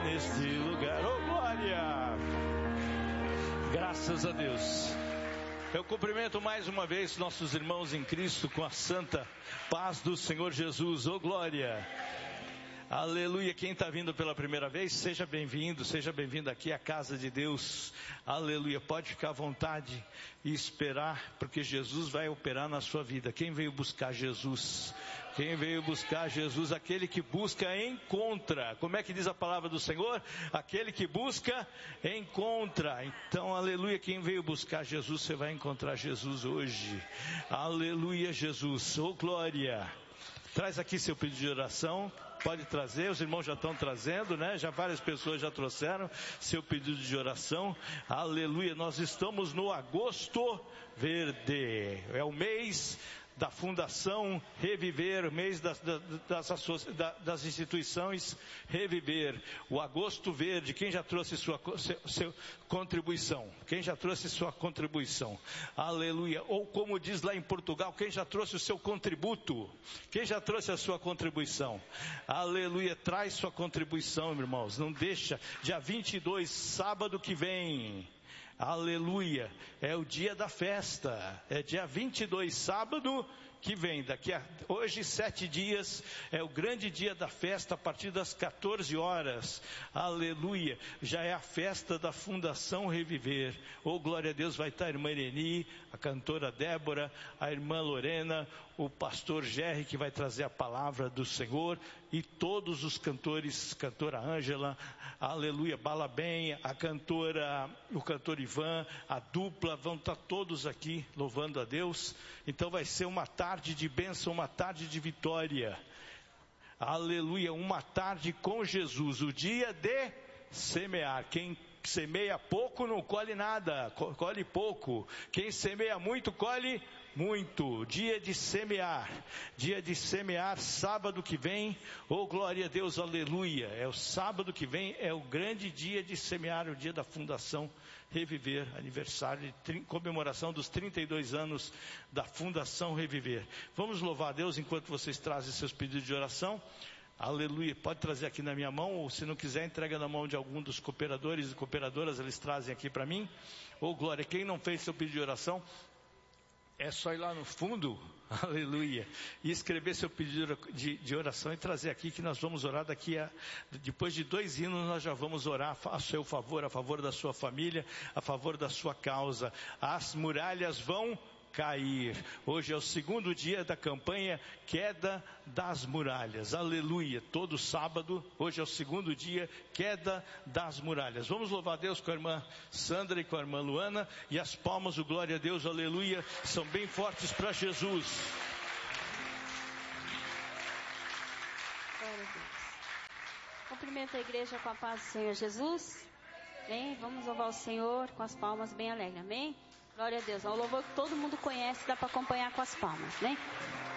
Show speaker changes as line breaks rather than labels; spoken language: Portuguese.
neste lugar. Oh, glória! Graças a Deus. Eu cumprimento mais uma vez nossos irmãos em Cristo com a santa paz do Senhor Jesus. Oh, glória! Aleluia. Quem está vindo pela primeira vez, seja bem-vindo aqui à casa de Deus. Aleluia. Pode ficar à vontade e esperar, porque Jesus vai operar na sua vida. Quem veio buscar Jesus? Quem veio buscar Jesus? Aquele que busca, encontra. Como é que diz a palavra do Senhor? Aquele que busca, encontra. Então, aleluia. Quem veio buscar Jesus, você vai encontrar Jesus hoje. Aleluia, Jesus. Oh, glória. Traz aqui seu pedido de oração. Pode trazer, os irmãos já estão trazendo, né? Já várias pessoas já trouxeram seu pedido de oração. Aleluia, nós estamos no Agosto Verde. É o mês da Fundação Reviver, mês das instituições Reviver. O Agosto Verde. Quem já trouxe sua contribuição? Quem já trouxe sua contribuição? Aleluia. Ou como diz lá em Portugal, quem já trouxe o seu contributo? Quem já trouxe a sua contribuição? Aleluia. Traz sua contribuição, irmãos. Não deixa. Dia 22, sábado que vem. Aleluia, é o dia da festa, é dia 22, sábado que vem, hoje 7 dias, é o grande dia da festa a partir das 14 horas, aleluia, já é a festa da Fundação Reviver. Oh, glória a Deus, vai estar a irmã Ireni, a cantora Débora, a irmã Lorena, o pastor Gerry, que vai trazer a palavra do Senhor, e todos os cantores, cantora Ângela, aleluia, Balabem, o cantor Ivan, a dupla, vão estar todos aqui louvando a Deus. Então vai ser uma tarde de bênção, uma tarde de vitória, aleluia, uma tarde com Jesus, o dia de semear. Quem semeia pouco não colhe nada, colhe pouco. Quem semeia muito, colhe muito. Dia de semear, sábado que vem. Oh, glória a Deus, aleluia. É o sábado que vem, é o grande dia de semear, o dia da Fundação Reviver, aniversário, comemoração dos 32 anos da Fundação Reviver. Vamos louvar a Deus enquanto vocês trazem seus pedidos de oração. Aleluia, pode trazer aqui na minha mão, ou se não quiser, entrega na mão de algum dos cooperadores e cooperadoras, eles trazem aqui para mim. Oh, glória, quem não fez seu pedido de oração, é só ir lá no fundo, aleluia, e escrever seu pedido de oração e trazer aqui, que nós vamos orar depois de 2 hinos, nós já vamos orar a seu favor, a favor da sua família, a favor da sua causa. As muralhas vão cair. Hoje é o 2º dia da campanha Queda das Muralhas. Aleluia. Todo sábado, hoje é o 2º dia, Queda das Muralhas. Vamos louvar a Deus com a irmã Sandra e com a irmã Luana. E as palmas, o glória a Deus, aleluia, são bem fortes para Jesus.
Glória a Deus. Cumprimento a igreja com a paz do Senhor Jesus. Amém? Vamos louvar o Senhor com as palmas bem alegres. Amém? Glória a Deus. É um louvor que todo mundo conhece, dá para acompanhar com as palmas, né?